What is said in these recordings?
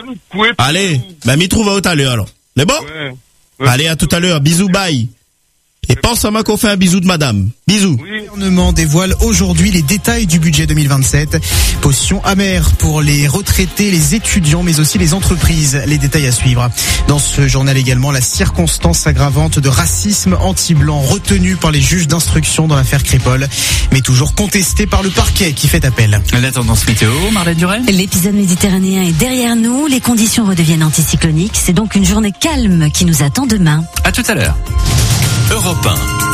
Allez, m'y trouve à tout à l'heure alors. C'est bon? Ouais. Allez, à tout à l'heure. Bisous, bye. Et pense à moi qu'on fait un bisou de madame. Bisous. Le gouvernement dévoile aujourd'hui les détails du budget 2027. Position amère pour les retraités, les étudiants, mais aussi les entreprises. Les détails à suivre. Dans ce journal également, la circonstance aggravante de racisme anti-blanc retenue par les juges d'instruction dans l'affaire Crépol, mais toujours contestée par le parquet qui fait appel. La tendance météo, Marlène Durel. L'épisode méditerranéen est derrière nous. Les conditions redeviennent anticycloniques. C'est donc une journée calme qui nous attend demain. À tout à l'heure. Europe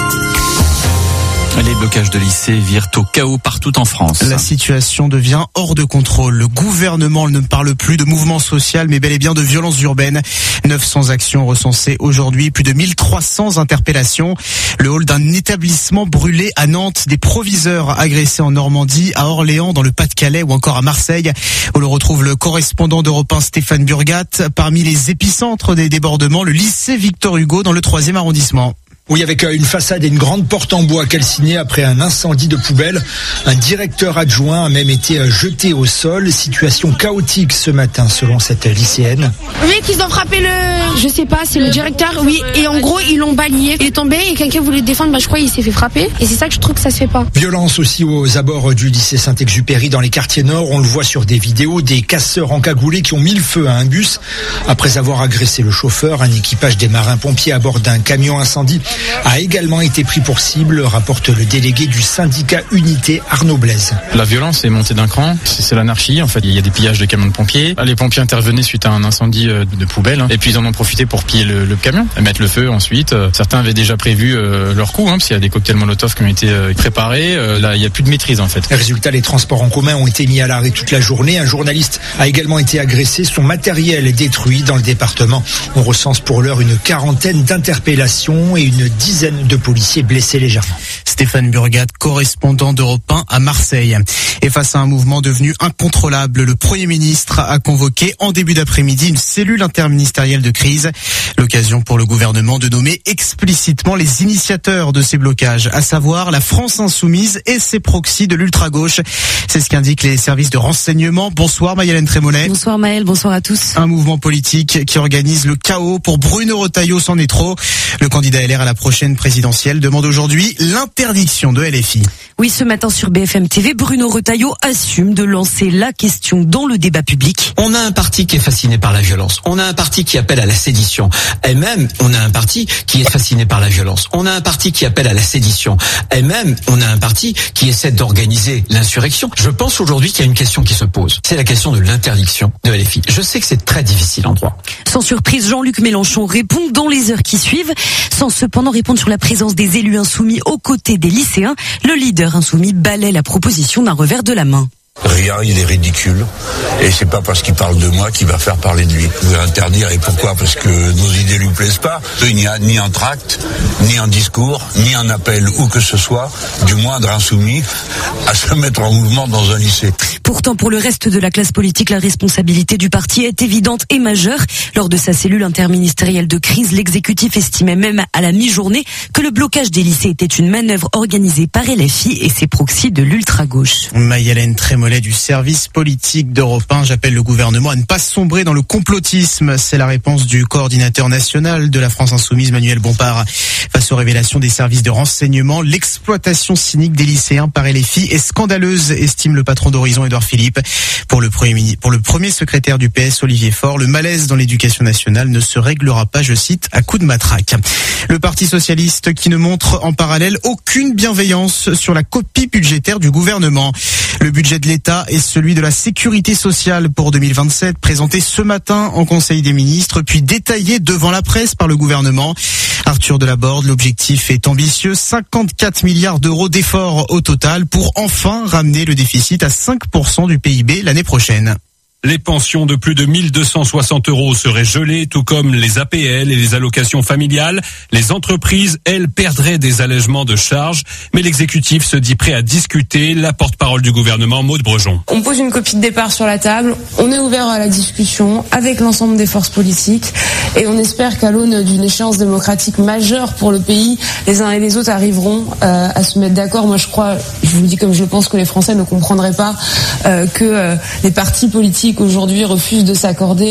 1. Les blocages de lycées virent au chaos partout en France. La situation devient hors de contrôle. Le gouvernement ne parle plus de mouvement social, mais bel et bien de violences urbaines. 900 actions recensées aujourd'hui, plus de 1300 interpellations. Le hall d'un établissement brûlé à Nantes, des proviseurs agressés en Normandie, à Orléans, dans le Pas-de-Calais ou encore à Marseille, où l'on retrouve le correspondant d'Europe 1 Stéphane Burgat. Parmi les épicentres des débordements, le lycée Victor Hugo dans le 3e arrondissement. Oui, avec une façade et une grande porte en bois calcinée après un incendie de poubelle. Un directeur adjoint a même été jeté au sol. Situation chaotique ce matin selon cette lycéenne. Le mec, ils ont frappé je sais pas, c'est le directeur, oui. Et en gros, ils l'ont balayé. Il est tombé et quelqu'un voulait le défendre, je crois il s'est fait frapper. Et c'est ça que je trouve que ça se fait pas. Violence aussi aux abords du lycée Saint-Exupéry dans les quartiers nord. On le voit sur des vidéos, des casseurs encagoulés qui ont mis le feu à un bus. Après avoir agressé le chauffeur, un équipage des marins-pompiers à bord d'un camion incendie a également été pris pour cible, rapporte le délégué du syndicat Unité, Arnaud Blaise. La violence est montée d'un cran, c'est l'anarchie. En fait, il y a des pillages de camions de pompiers. Les pompiers intervenaient suite à un incendie de poubelle, et puis ils en ont profité pour piller le camion, et mettre le feu ensuite. Certains avaient déjà prévu leur coup, parce qu'il y a des cocktails Molotov qui ont été préparés. Là, il n'y a plus de maîtrise en fait. Résultat, les transports en commun ont été mis à l'arrêt toute la journée. Un journaliste a également été agressé, son matériel est détruit dans le département. On recense pour l'heure une quarantaine d'interpellations et une dizaine de policiers blessés légèrement. Stéphane Burgat, correspondant d'Europe 1 à Marseille. Et face à un mouvement devenu incontrôlable, le Premier ministre a convoqué en début d'après-midi une cellule interministérielle de crise. L'occasion pour le gouvernement de nommer explicitement les initiateurs de ces blocages, à savoir la France Insoumise et ses proxys de l'ultra-gauche. C'est ce qu'indiquent les services de renseignement. Bonsoir Maëlle Trémollet. Bonsoir Maëlle, bonsoir à tous. Un mouvement politique qui organise le chaos pour Bruno Retailleau, c'en est trop. Le candidat LR à la prochaine présidentielle demande aujourd'hui l'interdiction de LFI. Oui, ce matin sur BFM TV, Bruno Retailleau assume de lancer la question dans le débat public. On a un parti qui est fasciné par la violence. On a un parti qui appelle à la sédition. Et même, on a un parti qui est fasciné par la violence. On a un parti qui appelle à la sédition. Et même, on a un parti qui essaie d'organiser l'insurrection. Je pense aujourd'hui qu'il y a une question qui se pose. C'est la question de l'interdiction de LFI. Je sais que c'est très difficile en droit. Sans surprise, Jean-Luc Mélenchon répond dans les heures qui suivent, sans cependant répondre sur la présence des élus insoumis aux côtés des lycéens. Le leader insoumis balaie la proposition d'un revers de la main. Rien, il est ridicule. Et c'est pas parce qu'il parle de moi qu'il va faire parler de lui. Vous voulez interdire, et pourquoi? Parce que nos idées lui plaisent pas. Il n'y a ni un tract, ni un discours, ni un appel, où que ce soit, du moindre insoumis, à se mettre en mouvement dans un lycée. Pourtant, pour le reste de la classe politique, la responsabilité du parti est évidente et majeure. Lors de sa cellule interministérielle de crise, l'exécutif estimait même à la mi-journée que le blocage des lycées était une manœuvre organisée par LFI et ses proxys de l'ultra-gauche. Maëlle Trémollet du service politique d'Europe 1. J'appelle le gouvernement à ne pas sombrer dans le complotisme. C'est la réponse du coordinateur national de la France Insoumise, Manuel Bompard. Face aux révélations des services de renseignement, l'exploitation cynique des lycéens par LFI est scandaleuse, estime le patron d'Horizon, Édouard Philippe. Pour le premier secrétaire du PS, Olivier Faure, le malaise dans l'éducation nationale ne se réglera pas, je cite, à coups de matraque. Le Parti socialiste qui ne montre en parallèle aucune bienveillance sur la copie budgétaire du gouvernement. Le budget de l'État et celui de la sécurité sociale pour 2027, présenté ce matin en Conseil des ministres, puis détaillé devant la presse par le gouvernement. Arthur Delaborde, l'objectif est ambitieux, 54 milliards d'euros d'efforts au total pour enfin ramener le déficit à 5% du PIB l'année prochaine. Les pensions de plus de 1260 € seraient gelées, tout comme les APL et les allocations familiales. Les entreprises, elles, perdraient des allègements de charges. Mais l'exécutif se dit prêt à discuter. La porte-parole du gouvernement, Maud Brejon. On pose une copie de départ sur la table. On est ouvert à la discussion avec l'ensemble des forces politiques. Et on espère qu'à l'aune d'une échéance démocratique majeure pour le pays, les uns et les autres arriveront à se mettre d'accord. Moi, je vous le dis comme je le pense, que les Français ne comprendraient pas que les partis politiques aujourd'hui refusent de s'accorder